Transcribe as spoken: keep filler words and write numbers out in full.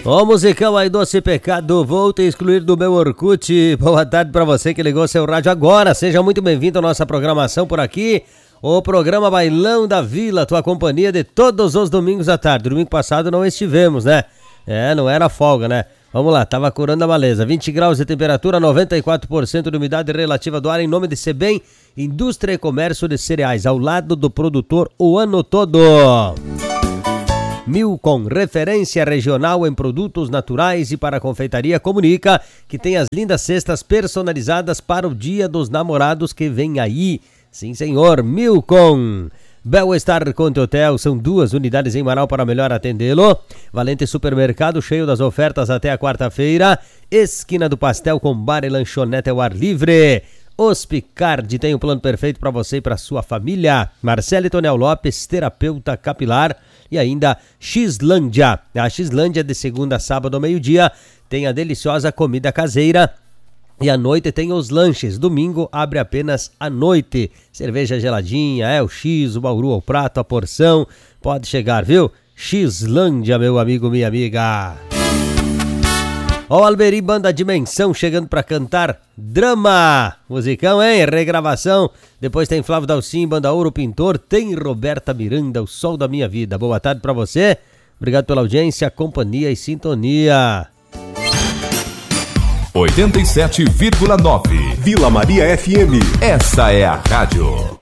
Ô musicão aí, Doce Pecado, vou te excluir do meu Orkut. Boa tarde pra você que ligou seu rádio agora. Seja muito bem-vindo à nossa programação por aqui. O programa Bailão da Vila, tua companhia de todos os domingos à tarde. Domingo passado não estivemos, né? É, não era folga, né? Vamos lá, tava curando a maleza. vinte graus de temperatura, noventa e quatro por cento de umidade relativa do ar, em nome de Sebem, Indústria e Comércio de Cereais, ao lado do produtor o ano todo. Milcom, referência regional em produtos naturais e para a confeitaria, comunica que tem as lindas cestas personalizadas para o Dia dos Namorados que vem aí. Sim, senhor, Milcom. Bel-Estar Conte Hotel, são duas unidades em Manaus para melhor atendê-lo. Valente Supermercado, cheio das ofertas até a quarta-feira. Esquina do Pastel com bar e lanchonete ao ar livre. Hospicard tem o plano perfeito para você e para sua família. Marcelo Tonel Lopes, terapeuta capilar. E ainda Xlândia. A Xlândia de segunda a sábado ao meio-dia tem a deliciosa comida caseira. E à noite tem os lanches. Domingo abre apenas à noite. Cerveja geladinha, é o X, o bauru, o prato, a porção. Pode chegar, viu? Xlândia, meu amigo, minha amiga. Ó o Alberi Banda Dimensão chegando pra cantar Drama. Musicão, hein? Regravação. Depois tem Flávio Dalcin, Banda Ouro Pintor. Tem Roberta Miranda, o sol da minha vida. Boa tarde pra você. Obrigado pela audiência, companhia e sintonia. oitenta e sete vírgula nove Vila Maria F M. Essa é a rádio.